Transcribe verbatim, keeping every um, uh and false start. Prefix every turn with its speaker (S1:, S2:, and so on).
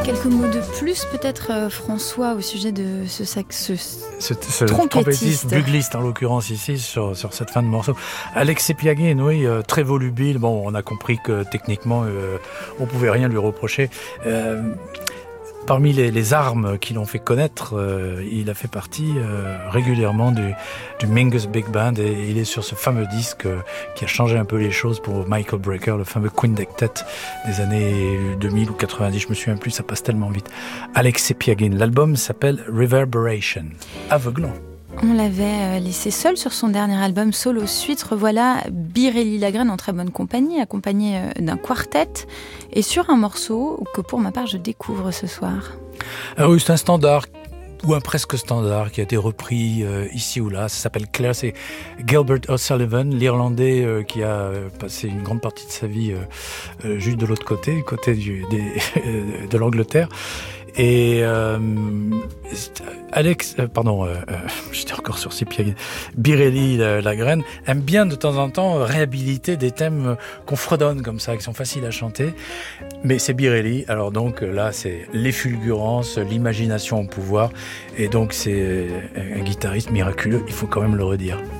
S1: Quelques mots de plus, peut-être, euh, François, au sujet de ce sax, ce,
S2: ce, ce
S1: trompettiste.
S2: trompettiste, bugliste en l'occurrence ici, sur, sur cette fin de morceau. Alexei Piagin, oui, euh, très volubile. Bon, on a compris que techniquement, euh, on pouvait rien lui reprocher. Euh, Parmi les, les armes qui l'ont fait connaître, euh, il a fait partie euh, régulièrement du, du Mingus Big Band et il est sur ce fameux disque euh, qui a changé un peu les choses pour Michael Brecker, le fameux Quintet des années deux mille ou quatre-vingt-dix, je me souviens plus, ça passe tellement vite. Alexei Piagin, l'album s'appelle Reverberation, aveuglant.
S1: On l'avait laissé seul sur son dernier album Solo Suite. Revoilà Biréli-Lagrène en très bonne compagnie, accompagné d'un quartet, et sur un morceau que pour ma part je découvre ce soir.
S2: Ah oui, c'est un standard, ou un presque standard, qui a été repris euh, ici ou là. Ça s'appelle Claire, c'est Gilbert O'Sullivan, l'Irlandais euh, qui a passé une grande partie de sa vie euh, euh, juste de l'autre côté, côté du, des, de l'Angleterre. Et euh, Alex, euh, pardon, euh, euh, j'étais encore sur ces pieds. Biréli-Lagrène aime bien de temps en temps réhabiliter des thèmes qu'on fredonne comme ça, qui sont faciles à chanter. Mais c'est Biréli, alors donc là c'est les fulgurances, l'imagination au pouvoir, et donc c'est un guitariste miraculeux, il faut quand même le redire.